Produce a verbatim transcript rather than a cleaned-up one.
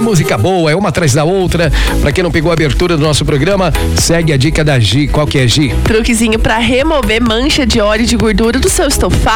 música boa, é uma atrás da outra. Pra quem não pegou a abertura do nosso programa, segue a dica da Gi. Qual que é, Gi? Truquezinho pra remover mancha de óleo e de gordura do seu estofado.